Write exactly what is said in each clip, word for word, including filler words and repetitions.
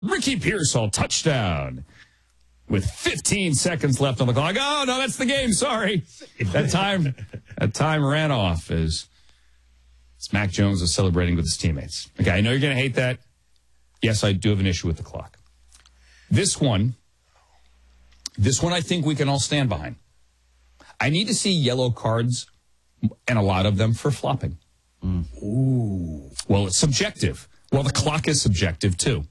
Ricky Pearsall, touchdown. With fifteen seconds left on the clock. Oh, no, that's the game. Sorry. That time that time ran off as, as Mac Jones was celebrating with his teammates. Okay, I know you're going to hate that. Yes, I do have an issue with the clock. This one, this one I think we can all stand behind. I need to see yellow cards, and a lot of them, for flopping. Mm. Ooh. Well, it's subjective. Well, the clock is subjective, too.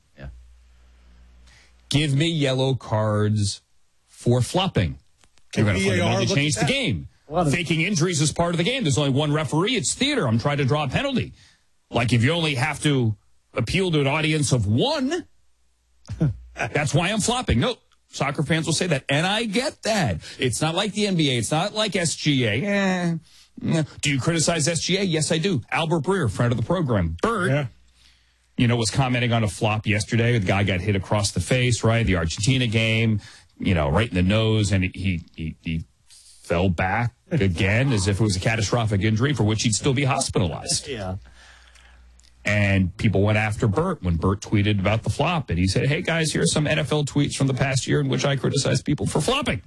Give me yellow cards for flopping. You're going to fundamentally change the game. Faking injuries is part of the game. There's only one referee. It's theater. I'm trying to draw a penalty. Like if you only have to appeal to an audience of one, that's why I'm flopping. No, soccer fans will say that. And I get that. It's not like the N B A. It's not like S G A. Eh. Do you criticize S G A? Yes, I do. Albert Breer, friend of the program. Bert. Yeah. You know, was commenting on a flop yesterday. The guy got hit across the face, right? The Argentina game, you know, right in the nose, and he he, he fell back again as if it was a catastrophic injury for which he'd still be hospitalized. Yeah. And people went after Bert when Bert tweeted about the flop, and he said, "Hey guys, here's some N F L tweets from the past year in which I criticized people for flopping."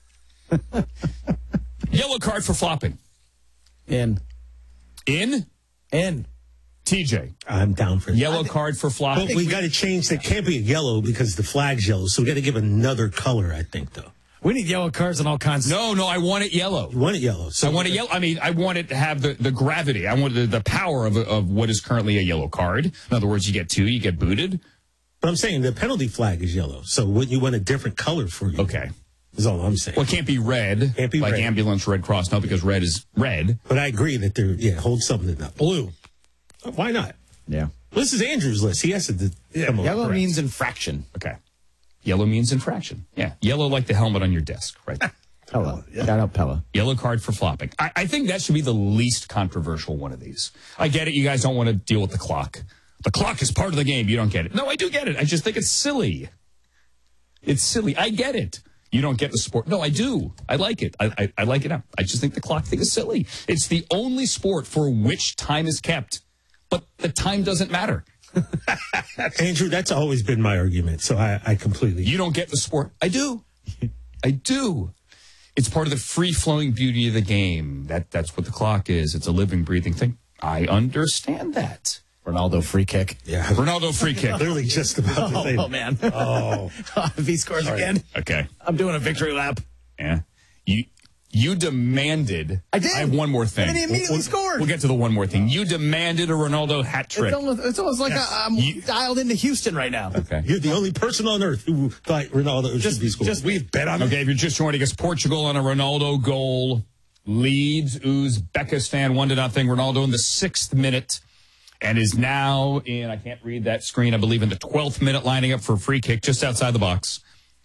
Yellow card for flopping. In. In? In. T J. I'm down for that. Yellow card for flopping. But we, we got to change. It can't be a yellow because the flag's yellow. So we got to give another color, I think, though. We need yellow cards and all kinds. No, no, I want it yellow. You want it yellow. So I want it yellow. I mean, I want it to have the, the gravity. I want the, the power of, of what is currently a yellow card. In other words, you get two, you get booted. But I'm saying the penalty flag is yellow. So wouldn't you want a different color for you? Okay. Is all I'm saying. Well, it can't be red. Can't be like red. ambulance, Red Cross. No, because red is red. But I agree that there, yeah, hold something up. Blue. Why not? Yeah. This is Andrew's list. He has to d- yeah, come Yellow correct. means infraction. Okay. Yellow means infraction. Yeah. Yellow like the helmet on your desk, right? Pella. Yeah. Shout out Pella. Yellow card for flopping. I, I think that should be the least controversial one of these. I get it. You guys don't want to deal with the clock. The clock is part of the game. You don't get it. No, I do get it. I just think it's silly. It's silly. I get it. You don't get the sport. No, I do. I like it. I, I, I like it now. I just think the clock thing is silly. It's the only sport for which time is kept, but the time doesn't matter. Andrew, that's always been my argument, so I, I completely... You don't get the sport. I do. I do. It's part of the free-flowing beauty of the game. That That's what the clock is. It's a living, breathing thing. I understand that. Ronaldo free kick. Yeah. Ronaldo free kick. Literally just about to oh, say oh, man. Oh. If he scores Sorry. again. Okay. I'm doing a victory lap. Yeah. You you demanded. I did. I have one more thing. And then he immediately we'll, scored. We'll get to the one more thing. You demanded a Ronaldo hat trick. It's almost, it's almost like Yes. I, I'm You- dialed into Houston right now. Okay. You're the only person on earth who thought Ronaldo Just- should be scored. just- We've bet on him. Okay, if you're just joining us, Portugal on a Ronaldo goal leads Uzbekistan one to nothing. Ronaldo in the sixth minute and is now in, I can't read that screen, I believe in the twelfth minute, lining up for a free kick just outside the box.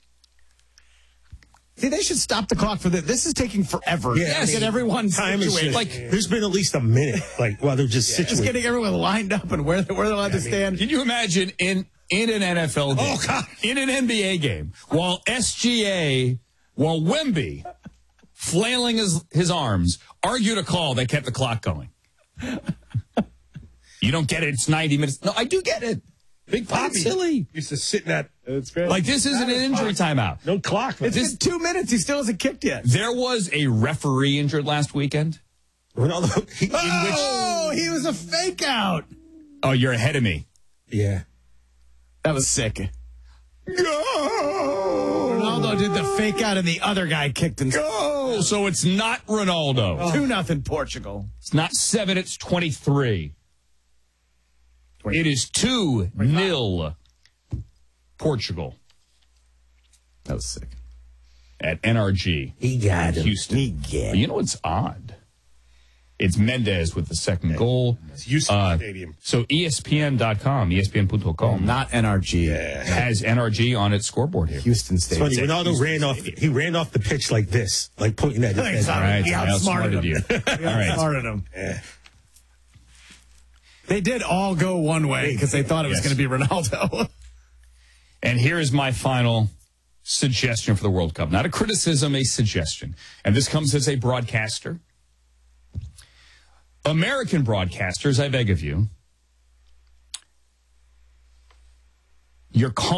See, they should stop the clock for this. This is taking forever. Yeah, to get everyone Time is situated. just, Like, there's been at least a minute, like while they're just just situated. getting everyone lined up and where, where they're allowed to stand. Can you imagine in, in an N F L game, Oh, God. in an N B A game, while S G A, while Wemby, flailing his, his arms, argued a call that kept the clock going? You don't get it. It's ninety minutes. No, I do get it. Big Poppy. Silly. Used to sit in that. It's great. Like, this isn't an injury timeout. No clock. It's This- been two minutes. He still hasn't kicked yet. There was a referee injured last weekend. Ronaldo. He, Oh, he was a fake out. Oh, you're ahead of me. yeah. That was sick. Go! Ronaldo did the fake out and the other guy kicked and Go! So it's not Ronaldo. two nothing Portugal. It's not seven, it's twenty-three. It is two nil Portugal That was sick. at N R G. He got him. Houston. He got But you know what's odd? It's Mendez with the second goal. It's Houston Uh, Stadium. So E S P N dot com, E S P N dot com, Not N R G. has N R G on its scoreboard here. Houston It's State. funny. It's at Ronaldo Houston ran off. Stadium. He ran off the pitch like this, like pointing at his Thanks, head. All right, He I outsmarted outsmarted him. you. All right. Outsmarted him. They did all go one way because they thought it was Yes. going to be Ronaldo. And here is my final suggestion for the World Cup. Not a criticism, a suggestion. And this comes as a broadcaster. American broadcasters, I beg of you, you're calling